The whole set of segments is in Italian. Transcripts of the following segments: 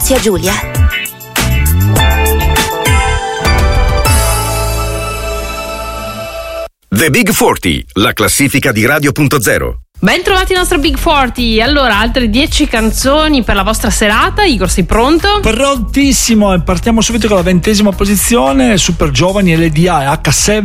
zia Giulia. The Big 40, la classifica di Radio.0. Ben trovati il nostro Big 40. Allora, altre 10 canzoni per la vostra serata. Igor, sei pronto? Prontissimo, e partiamo subito con la 20ª posizione. Super giovani LDA e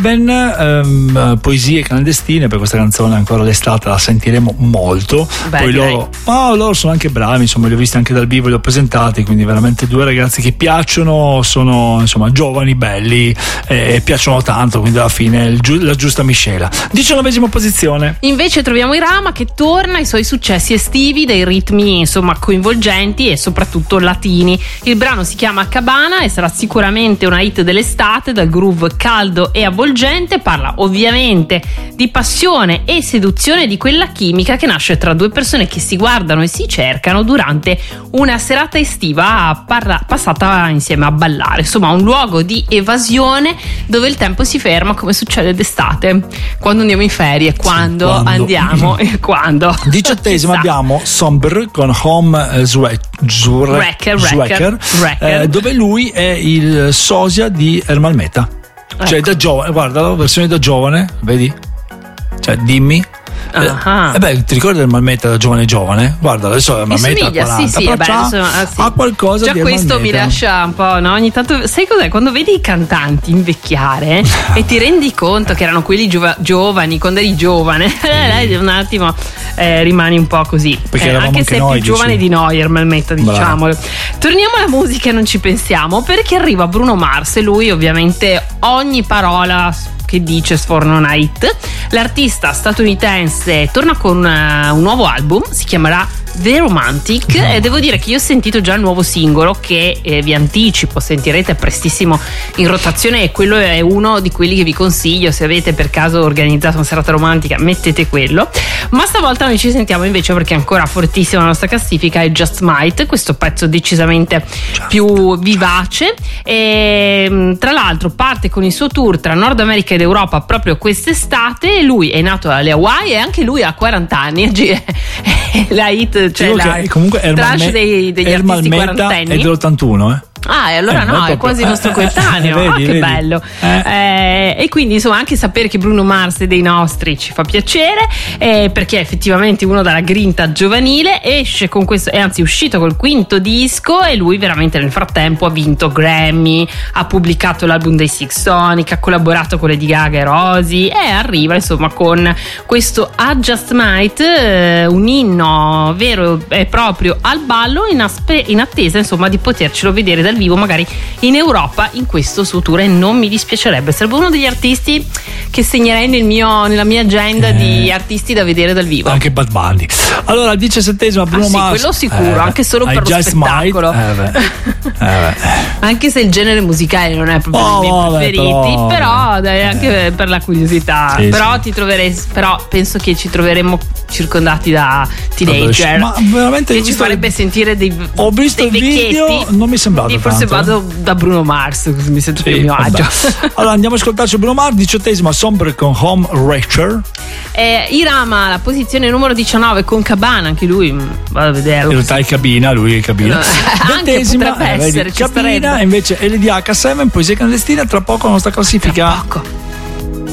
H7, Poesie clandestine. Per questa canzone ancora l'estate la sentiremo molto. Beh, poi loro sono anche bravi, insomma, li ho visti anche dal vivo, li ho presentati, quindi veramente due ragazzi che piacciono, sono insomma giovani, belli, e piacciono tanto, quindi alla fine la giusta miscela. 19ª posizione. Invece troviamo Irama, che torna ai suoi successi estivi, dei ritmi insomma coinvolgenti e soprattutto latini. Il brano si chiama Cabana e sarà sicuramente una hit dell'estate, dal groove caldo e avvolgente. Parla ovviamente di passione e seduzione, di quella chimica che nasce tra due persone che si guardano e si cercano durante una serata estiva passata insieme a ballare. Insomma, un luogo di evasione dove il tempo si ferma, come succede d'estate, quando andiamo in ferie, quando andiamo quando. 18ª abbiamo Somber con Home Wrecker, dove lui è il sosia di Ermal Meta. Ecco. Cioè da giovane, guarda la versione da giovane, vedi? Cioè dimmi. Ti ricordi del Malmetta da giovane? Guarda, adesso è Malmetta 40, sì, ha qualcosa già di questo mi lascia un po', no? Ogni tanto, sai cos'è? Quando vedi i cantanti invecchiare e ti rendi conto che erano quelli giovani quando eri giovane, un attimo rimani un po' così, anche se è più giovane di noi Malmetta, diciamolo. Torniamo alla musica e non ci pensiamo, perché arriva Bruno Mars e lui ovviamente ogni parola che dice sforna una hit. L'artista statunitense torna con un nuovo album, si chiamerà The Romantic, e devo dire che io ho sentito già il nuovo singolo che vi anticipo, sentirete prestissimo in rotazione, e quello è uno di quelli che vi consiglio. Se avete per caso organizzato una serata romantica, mettete quello. Ma stavolta noi ci sentiamo invece, perché è ancora fortissima la nostra classifica, è Just Might, questo pezzo decisamente più vivace, e tra l'altro parte con il suo tour tra Nord America ed Europa proprio quest'estate. Lui è nato alle Hawaii e anche lui ha 40 anni. La hit, cioè la comunque trash degli artisti quarantenni è dell'81, e allora no, è quasi il nostro coetaneo. Che bello. E quindi insomma anche sapere che Bruno Mars è dei nostri ci fa piacere, perché è effettivamente uno dalla grinta giovanile. Esce con questo, è anzi uscito col 5º disco, e lui veramente nel frattempo ha vinto Grammy, ha pubblicato l'album dei Six Sonic, ha collaborato con Lady Gaga e Rosy, e arriva insomma con questo I Just Might, un inno vero e proprio al ballo, in attesa insomma di potercelo vedere dal vivo, magari in Europa, in questo suo tour. E non mi dispiacerebbe, sarebbe uno degli artisti che segnerei nella mia agenda di artisti da vedere dal vivo. Anche Bad Bunny. Allora, al 17º Bruno Mars, quello sicuro, anche solo per lo spettacolo. Anche se il genere musicale non è proprio dei miei preferiti, però dai, anche per la curiosità. Però penso che ci troveremo circondati da teenager. Ma veramente che ci farebbe sentire ho visto il video, non mi sembrava tanto. Forse vado da Bruno Mars, così mi sento più a mio agio. Allora andiamo a ascoltarci Bruno Mars. 18ª Somber con Home Wrecker. Irama la posizione numero 19 con Cabana, anche lui vado a vederlo. In realtà è cabina, lui è cabina. Anche potrebbe essere, cabina, invece LDH7, Poesie clandestine. Tra poco la nostra classifica. Tra poco.